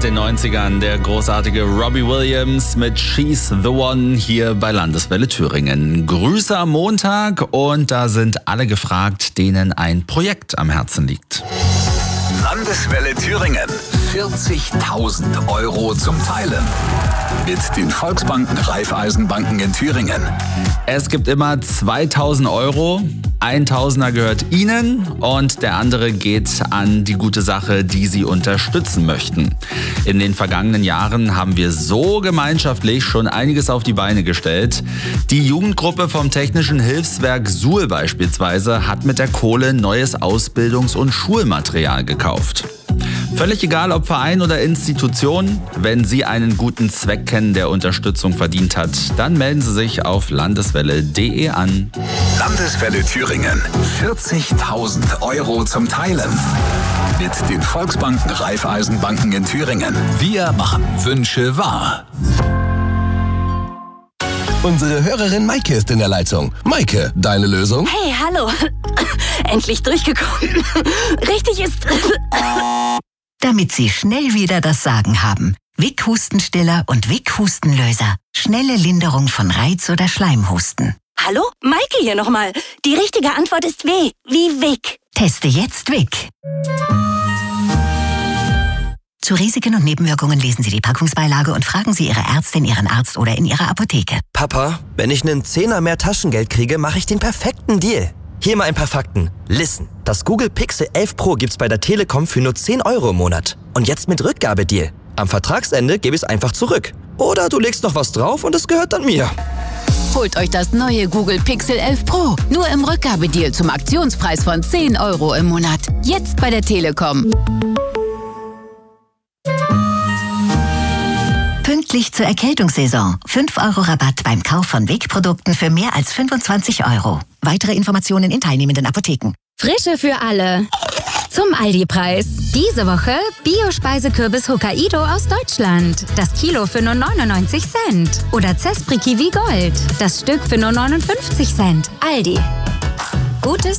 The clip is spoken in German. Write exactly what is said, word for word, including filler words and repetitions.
den neunzigern. Der großartige Robbie Williams mit She's the One hier bei Landeswelle Thüringen. Grüße am Montag und da sind alle gefragt, denen ein Projekt am Herzen liegt. Landeswelle Thüringen. vierzigtausend Euro zum Teilen. Mit den Volksbanken Raiffeisenbanken in Thüringen. Es gibt immer zweitausend Euro. Ein Tausender gehört Ihnen und der andere geht an die gute Sache, die Sie unterstützen möchten. In den vergangenen Jahren haben wir so gemeinschaftlich schon einiges auf die Beine gestellt. Die Jugendgruppe vom Technischen Hilfswerk Suhl beispielsweise hat mit der Kohle neues Ausbildungs- und Schulmaterial gekauft. Völlig egal, ob Verein oder Institution, wenn Sie einen guten Zweck kennen, der Unterstützung verdient hat, dann melden Sie sich auf landeswelle punkt de an. Landeswelle Thüringen. vierzigtausend Euro zum Teilen. Mit den Volksbanken Raiffeisenbanken in Thüringen. Wir machen Wünsche wahr. Unsere Hörerin Maike ist in der Leitung. Maike, deine Lösung? Hey, hallo. Endlich durchgekommen. Richtig ist... Damit Sie schnell wieder das Sagen haben. Wick Hustenstiller und Wick Hustenlöser. Schnelle Linderung von Reiz- oder Schleimhusten. Hallo? Maike hier nochmal. Die richtige Antwort ist W, wie Wick. Teste jetzt Wick. Zu Risiken und Nebenwirkungen lesen Sie die Packungsbeilage und fragen Sie Ihre Ärztin, Ihren Arzt oder in Ihrer Apotheke. Papa, wenn ich einen Zehner mehr Taschengeld kriege, mache ich den perfekten Deal. Hier mal ein paar Fakten. Listen, das Google Pixel elf Pro gibt's bei der Telekom für nur zehn Euro im Monat. Und jetzt mit Rückgabedeal. Am Vertragsende gebe ich es einfach zurück. Oder du legst noch was drauf und es gehört dann mir. Holt euch das neue Google Pixel elf Pro. Nur im Rückgabedeal zum Aktionspreis von zehn Euro im Monat. Jetzt bei der Telekom. Pünktlich zur Erkältungssaison. fünf Euro Rabatt beim Kauf von Wick-Produkten für mehr als fünfundzwanzig Euro. Weitere Informationen in teilnehmenden Apotheken. Frische für alle. Zum Aldi-Preis. Diese Woche Bio-Speisekürbis Hokkaido aus Deutschland. Das Kilo für nur neunundneunzig Cent. Oder Zespri Kiwi Gold. Das Stück für nur neunundfünfzig Cent. Aldi. Gutes